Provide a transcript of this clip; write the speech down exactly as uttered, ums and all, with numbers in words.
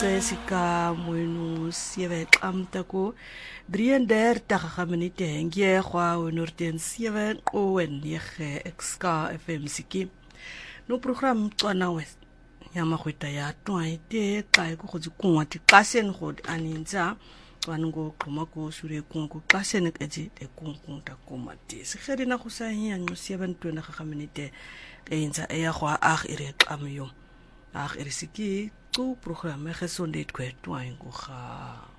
Jessica Moino sewe klamta ko drieëndertig minute ngie gwa honderd sewe o nege X K F M siki no program tswana west nyama khweta ya twaite kai ko khuzikungwa tiqasen god aninza wango qhuma ko sure kungu qasen etse ekunkunta komati sigeri na go sa hiya no seven twenty minute einza eya gwa ag ire qamyo ag ire siki tu programme gesondheid kwetwa ingoga